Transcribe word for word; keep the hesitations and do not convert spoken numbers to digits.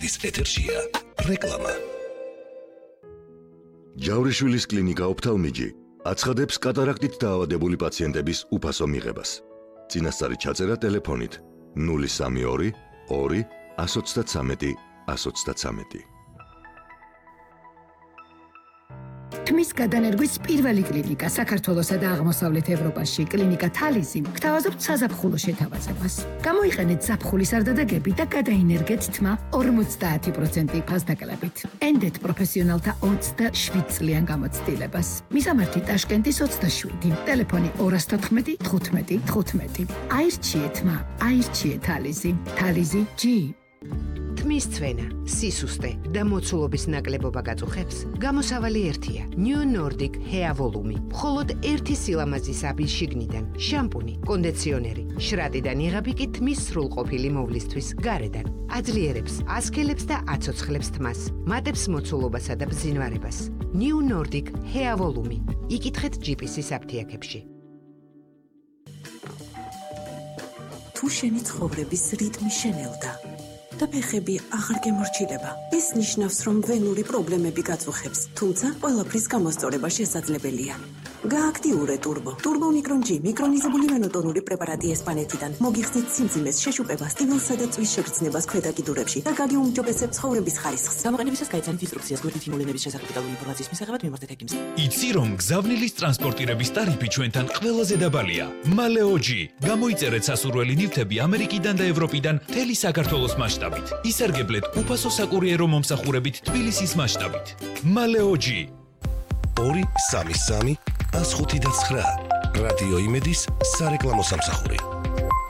ის ეთერშია რეკლამა. ჯავრიშვილის კლინიკა ოფთალმიჯი აცხადებს კატარაქტით დაავადებული პაციენტების უფასო მიღებას. წინასწარი ჩაწერა ტელეფონით ნული სამი ორი ორი ას ოცდათსამეტი ას ოცდათსამეტი. თმის გადანერგვის პირველი კლინიკა საქართველოსა და აღმოსავლეთ ევროპაში კლინიკა თალიზი გთავაზობთ საზაფხულო შეთავაზებას. გამოიყენეთ ზაფხულის არდადეგები და გადაინერგეთ თმა ორმოცდაათი პროცენტი ფასდაკლებით. ენდეთ პროფესიონალთა ოცდაშვიდ წლიან გამოცდილებას. მისამართი ტაშკენტის ოცდაშვიდი, ტელეფონი ორას თოთხმეტი თხუთმეტი თხუთმეტი. აირჩიე თმა, აირჩიე თალიზი. თალიზი ჯი. თმის ცვენა, სისუსტე და მოცულობის ნაკლებობა გაწუხებს, გამოსავალი ერთია. New Nordic Hair Volume. მხოლოდ ერთი სილამაზის აბის შიგნიდან, შამპუნი, კონდიციონერი, შრატიდან იღები კი თმის სრულყოფილი მოვლისთვის გარედან. აძლიერებს, ასქელებს და აცოცხლებს თმას, მატებს მოცულობასა და ბზინვარებას. New Nordic Hair Volume. იკითხეთ ჯიპისის აფთიაქებში. თუ შენი ცხოვრების რიტმი შენელდა და ფეხები აღარ გემორჩილება. ეს ნიშნავს, რომ ვენური პრობლემები გაწუხებს, თუმცა ყველაფრის გამოსწორება შესაძლებელია. გააქტიურე ტურბო. ტურბო მიკრონ ჯი მიკრონიზებული ვენოტონური პრეპარატი ესპანეთიდან. მოგიხსნით სიმძიმეს, შეშუპებას, ტივილსა და წვის შეგრძნებას ქვედა კიდურებში და გაგიუმჯობესებს ცხოვრების ხარისხს. გამოყენებისას გაიცანით ინსტრუქციას გვერდით იმოვლენების შესახებ დეტალური ინფორმაციის მისაღებად მიმართეთ ექიმს. იცი რომ გზავნილის ტრანსპორტირების ტარიფი ჩვენთან ყველაზე დაბალია. მალეოჯი. გამოიწერეთ სასურველი ნივთები ამერიკიდან და ევროპიდან მთელი საქართველოს მასშტაბით. ისარგებლეთ უფასო საკურიერო მომსახურებით თბილისის მასშტაბით. მალეოჯი. ორი სამი სამი ას ხუთი და ცხრა რადიო იმედის სარეკლამო სამსახური.